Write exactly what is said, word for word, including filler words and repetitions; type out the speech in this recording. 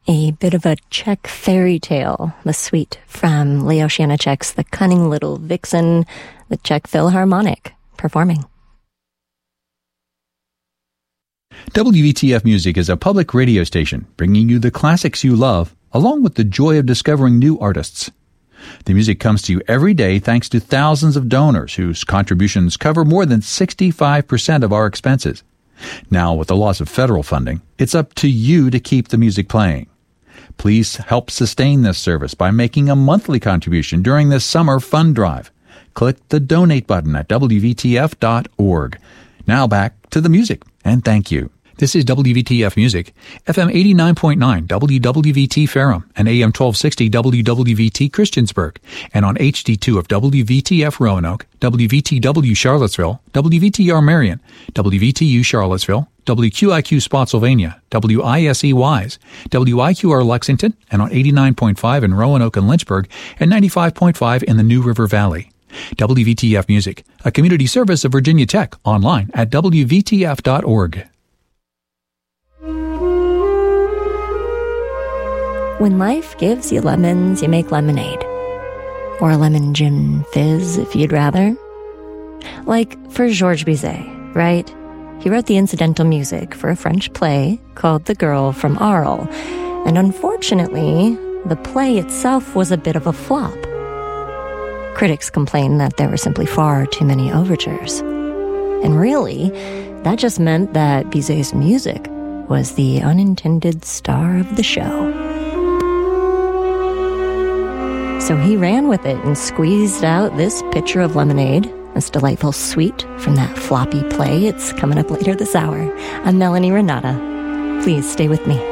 A bit of a Czech fairy tale, the suite from Leo Janáček's The Cunning Little Vixen, the Czech Philharmonic performing. W E T F Music is a public radio station bringing you the classics you love, along with the joy of discovering new artists. The music comes to you every day thanks to thousands of donors whose contributions cover more than sixty-five percent of our expenses. Now, with the loss of federal funding, it's up to you to keep the music playing. Please help sustain this service by making a monthly contribution during this summer fund drive. Click the donate button at W V T F dot org. Now back to the music, and thank you. This is W V T F Music, F M eighty-nine point nine W W V T Ferrum and A M twelve sixty W W V T Christiansburg, and on H D two of W V T F Roanoke, W V T W Charlottesville, W V T R Marion, W V T U Charlottesville, W Q I Q Spotsylvania, W I S E Wise, W I Q R Lexington, and on eighty-nine point five in Roanoke and Lynchburg, and ninety-five point five in the New River Valley. W V T F Music, a community service of Virginia Tech, online at W V T F dot org. When life gives you lemons, you make lemonade. Or a lemon gin fizz, if you'd rather. Like for Georges Bizet, right? He wrote the incidental music for a French play called The Girl from Arles, and unfortunately, the play itself was a bit of a flop. Critics complained that there were simply far too many overtures. And really, that just meant that Bizet's music was the unintended star of the show. So he ran with it and squeezed out this pitcher of lemonade, this delightful sweet from that floppy play. It's coming up later this hour. I'm Melanie Renata. Please stay with me.